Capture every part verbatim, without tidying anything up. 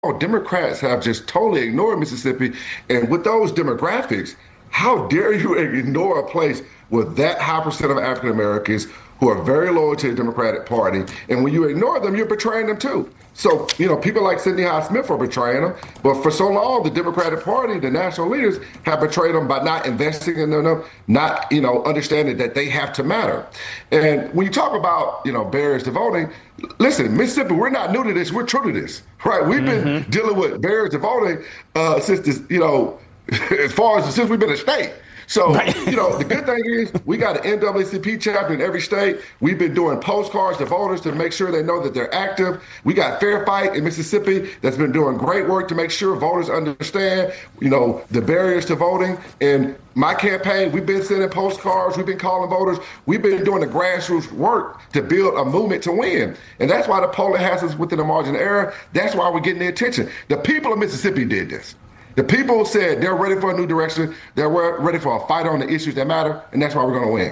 Democrats have just totally ignored Mississippi. And with those demographics, how dare you ignore a place with that high percent of African Americans who are very loyal to the Democratic Party? And when you ignore them, you're betraying them too. So, you know, people like Cindy Hyde-Smith are betraying them. But for so long, the Democratic Party, the national leaders, have betrayed them by not investing in them, not, you know, understanding that they have to matter. And when you talk about, you know, barriers to voting, listen, Mississippi, we're not new to this. We're true to this, right? We've mm-hmm. been dealing with barriers to voting uh, since this, you know, as far as since we've been a state. So, you know, the good thing is we got an N double A C P chapter in every state. We've been doing postcards to voters to make sure they know that they're active. We got Fair Fight in Mississippi that's been doing great work to make sure voters understand, you know, the barriers to voting. And my campaign, we've been sending postcards. We've been calling voters. We've been doing the grassroots work to build a movement to win. And that's why the polling has us within the margin of error. That's why we're getting the attention. The people of Mississippi did this. The people said they're ready for a new direction. They're ready for a fight on the issues that matter, and that's why we're going to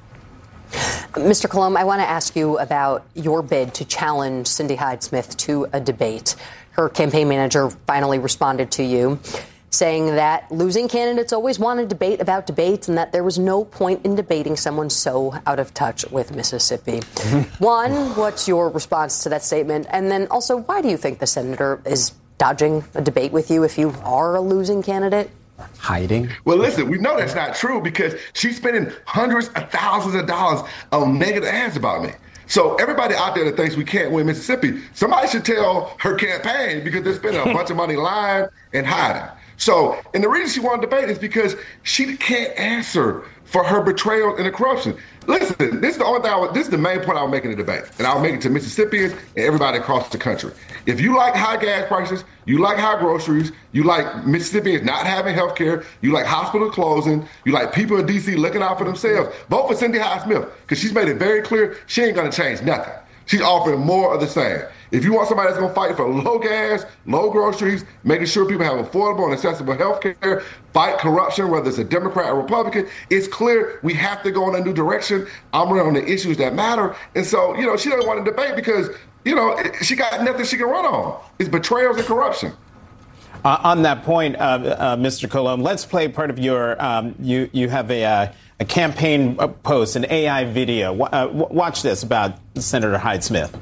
win. Mister Colomb, I want to ask you about your bid to challenge Cindy Hyde-Smith to a debate. Her campaign manager finally responded to you, saying that losing candidates always want to debate about debates and that there was no point in debating someone so out of touch with Mississippi. One, what's your response to that statement? And then also, why do you think the senator is dodging a debate with you if you are a losing candidate? Hiding? Well, listen, we know that's not true because she's spending hundreds of thousands of dollars on negative ads about me. So everybody out there that thinks we can't win Mississippi, somebody should tell her campaign because they're spending a bunch of money lying and hiding. So, and the reason she wanted to debate is because she can't answer for her betrayal and the corruption. Listen, this is the only thing I was, this is the main point I was making in the debate, and I'll make it to Mississippians and everybody across the country. If you like high gas prices, you like high groceries, you like Mississippians not having health care, you like hospital closing, you like people in D C looking out for themselves, vote for Cindy Hyde-Smith because she's made it very clear she ain't going to change nothing. She's offering more of the same. If you want somebody that's going to fight for low gas, low groceries, making sure people have affordable and accessible health care, fight corruption, whether it's a Democrat or Republican, it's clear we have to go in a new direction. I'm running on the issues that matter. And so, you know, she doesn't want to debate because, you know, she got nothing she can run on. It's betrayals and corruption. Uh, on that point, uh, uh, Mister Colomb, let's play part of your, um, you, you have a, uh, a campaign post, an A I video. W- uh, w- watch this about Senator Hyde-Smith.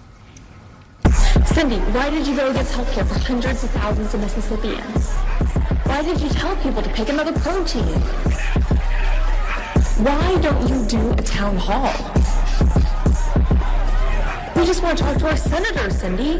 Cindy, why did you go against health care for hundreds of thousands of Mississippians? Why did you tell people to pick another protein? Why don't you do a town hall? We just want to talk to our senator, Cindy.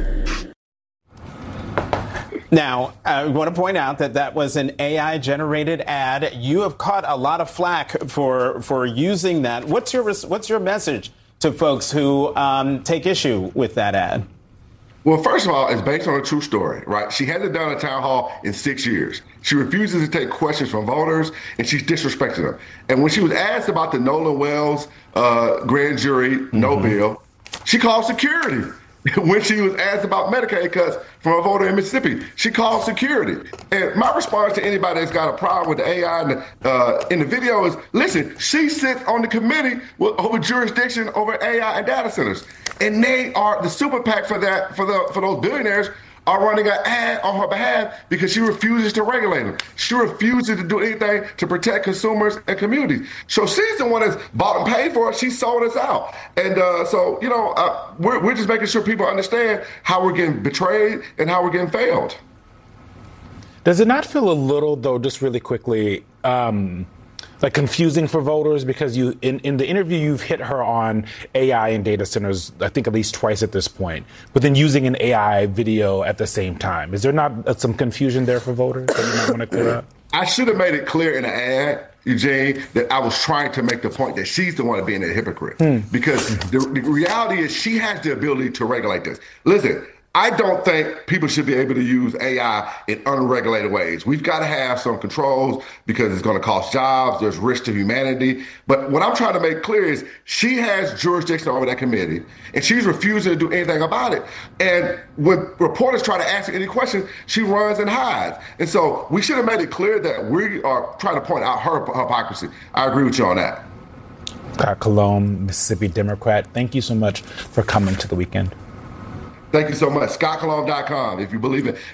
Now, I want to point out that that was an A I-generated ad. You have caught a lot of flack for for using that. What's your what's your message to folks who um, take issue with that ad? Well, first of all, it's based on a true story, right? She hasn't done a town hall in six years. She refuses to take questions from voters, and she's disrespecting them. And when she was asked about the Nolan Wells uh, grand jury mm-hmm. no bill, she called security. When she was asked about Medicaid cuts from a voter in Mississippi, she called security. And my response to anybody that's got a problem with the A I in the, uh, in the video is, listen, she sits on the committee with, over jurisdiction over A I and data centers. And they are the super PAC for that, for the for those billionaires are running an ad on her behalf because she refuses to regulate them. She refuses to do anything to protect consumers and communities. So she's the one that's bought and paid for it. She sold us out. And uh, so, you know, uh, we're, we're just making sure people understand how we're getting betrayed and how we're getting failed. Does it not feel a little, though, just really quickly, um, like confusing for voters? Because you, in, in the interview, you've hit her on A I and data centers, I think at least twice at this point, but then using an A I video at the same time. Is there not uh, some confusion there for voters that you might want to clear up? I should have made it clear in the ad, Eugene, that I was trying to make the point that she's the one being a hypocrite. Hmm. Because the, the reality is she has the ability to regulate this. Listen, I don't think people should be able to use A I in unregulated ways. We've got to have some controls because it's going to cost jobs. There's risk to humanity. But what I'm trying to make clear is she has jurisdiction over that committee, and she's refusing to do anything about it. And when reporters try to ask her any questions, she runs and hides. And so we should have made it clear that we are trying to point out her hypocrisy. I agree with you on that. Scott Colomb, Mississippi Democrat, thank you so much for coming to the weekend. Thank you so much. Scott Cologne dot com. If you believe in